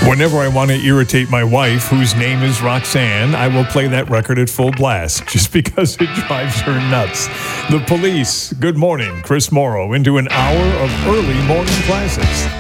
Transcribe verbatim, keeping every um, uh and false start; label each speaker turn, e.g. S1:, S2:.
S1: Whenever I want to irritate my wife, whose name is Roxanne, I will play that record at full blast just because it drives her nuts. The Police, Good Morning, Chris Morrow, into an hour of early morning classics.